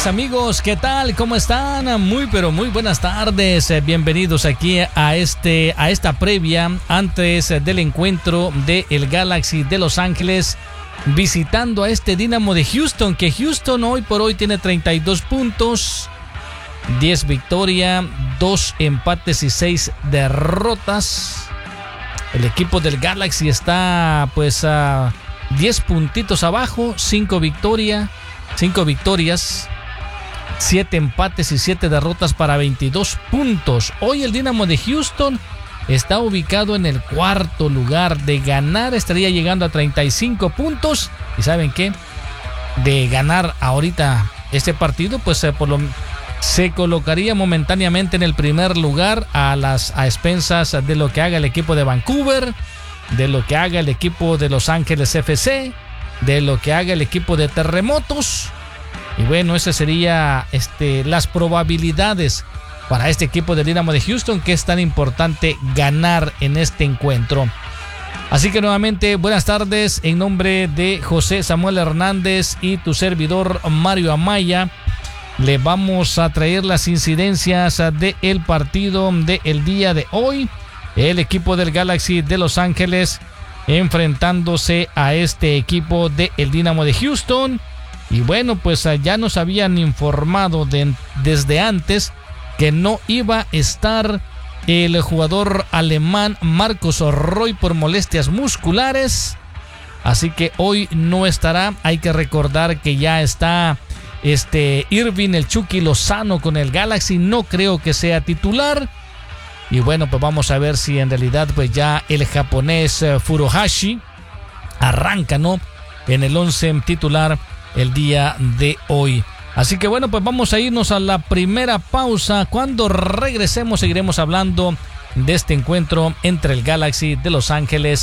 tardes, amigos. ¿Qué tal? ¿Cómo están? Muy pero muy buenas tardes. Bienvenidos aquí a esta previa antes del encuentro de el Galaxy de Los Ángeles visitando a este Dynamo de Houston, que Houston hoy por hoy tiene 32 puntos, 10 victorias, 2 empates y 6 derrotas. El equipo del Galaxy está pues a 10 puntitos abajo, 5 victorias, 7 empates y 7 derrotas para 22 puntos. Hoy el Dynamo de Houston está ubicado en el cuarto lugar. De ganar estaría llegando a 35 puntos. ¿Y saben qué? De ganar ahorita este partido, pues se colocaría momentáneamente en el primer lugar a expensas de lo que haga el equipo de Vancouver, de lo que haga el equipo de Los Ángeles FC, de lo que haga el equipo de Terremotos. Y bueno, esas serían las probabilidades para este equipo del Dynamo de Houston, que es tan importante ganar en este encuentro. Así que nuevamente, buenas tardes en nombre de José Samuel Hernández y tu servidor Mario Amaya. Le vamos a traer las incidencias del partido del día de hoy. El equipo del Galaxy de Los Ángeles enfrentándose a este equipo del Dynamo de Houston. Y bueno, pues ya nos habían informado desde antes que no iba a estar el jugador alemán Marcos Roy por molestias musculares. Así que hoy no estará. Hay que recordar que ya está Irving el Chucky Lozano con el Galaxy. No creo que sea titular. Y bueno, pues vamos a ver si en realidad pues ya el japonés Furuhashi arranca, ¿no?, en el 11 titular el día de hoy. Así que bueno, pues vamos a irnos a la primera pausa. Cuando regresemos seguiremos hablando de este encuentro entre el Galaxy de Los Ángeles